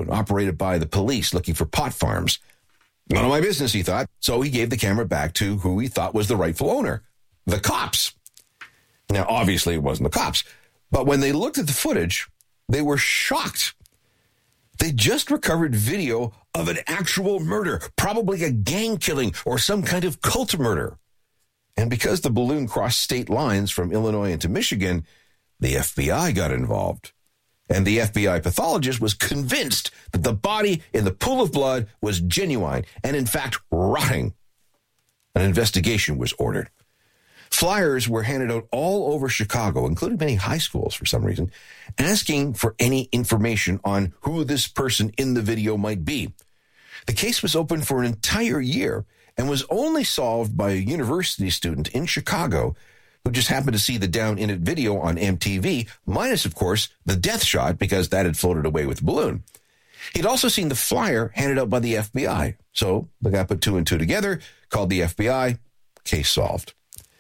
operation operated by the police looking for pot farms. None of my business, he thought. So he gave the camera back to who he thought was the rightful owner, the cops. Now, obviously, it wasn't the cops. But when they looked at the footage, they were shocked. They just recovered video of an actual murder, probably a gang killing or some kind of cult murder. And because the balloon crossed state lines from Illinois into Michigan, the FBI got involved. And the FBI pathologist was convinced that the body in the pool of blood was genuine and, in fact, rotting. An investigation was ordered. Flyers were handed out all over Chicago, including many high schools for some reason, asking for any information on who this person in the video might be. The case was open for an entire year and was only solved by a university student in Chicago who just happened to see the Down In It video on MTV, minus, of course, the death shot because that had floated away with the balloon. He'd also seen the flyer handed out by the FBI. So the guy put two and two together, called the FBI, case solved.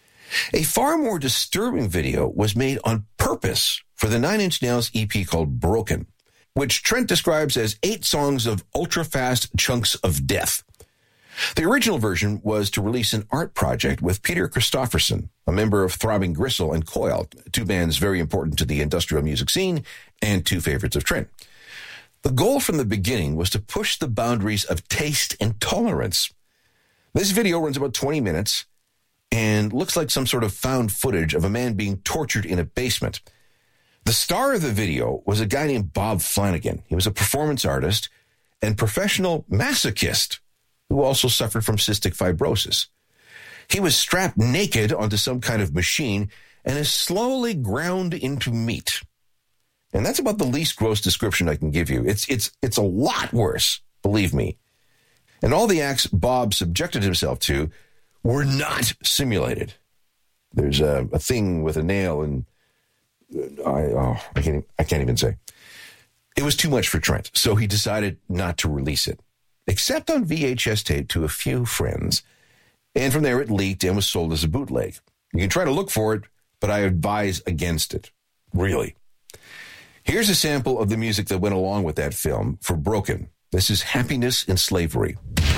A far more disturbing video was made on purpose for the Nine Inch Nails EP called Broken, which Trent describes as 8 songs of ultra-fast chunks of death. The original version was to release an art project with Peter Christopherson, a member of Throbbing Gristle and Coil, 2 bands very important to the industrial music scene and 2 favorites of Trent. The goal from the beginning was to push the boundaries of taste and tolerance. This video runs about 20 minutes and looks like some sort of found footage of a man being tortured in a basement. The star of the video was a guy named Bob Flanagan. He was a performance artist and professional masochist who also suffered from cystic fibrosis. He was strapped naked onto some kind of machine and is slowly ground into meat. And that's about the least gross description I can give you. It's a lot worse, believe me. And all the acts Bob subjected himself to were not simulated. There's a thing with a nail, and I can't even say. It was too much for Trent, so he decided not to release it, except on VHS tape to a few friends. And from there, it leaked and was sold as a bootleg. You can try to look for it, but I advise against it. Really. Here's a sample of the music that went along with that film for Broken. This is Happiness in Slavery.